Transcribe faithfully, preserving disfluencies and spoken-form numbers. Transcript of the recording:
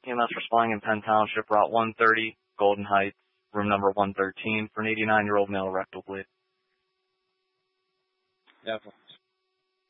E M S responding in Penn Township, Route one thirty, Golden Heights, room number one thirteen, for an eighty-nine-year-old male rectal bleed. Yeah,